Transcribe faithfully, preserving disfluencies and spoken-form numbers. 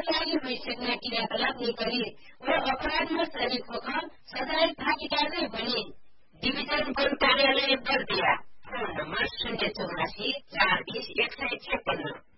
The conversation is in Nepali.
लागि भइसक्ने क्रियाकलाप गरी र अपराधमा शरीक होकर सजाय भागीदार नै बने। डिभिजन वन कार्यालय बर्दिया फोन नम्बर शून्य चौरासी चार बीस एक सय छप्पन्न।